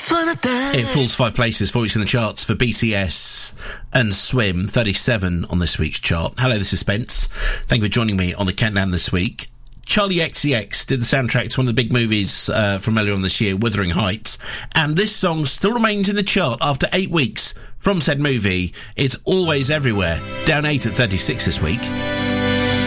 It falls 5 places, 4 weeks in the charts for BTS and Swim, 37 on this week's chart. Hello, this is Spence. Thank you for joining me on the countdown this week. Charlie XCX did the soundtrack to one of the big movies from earlier on this year, Wuthering Heights, and this song still remains in the chart after 8 weeks from said movie. It's always everywhere, down 8 at 36 this week.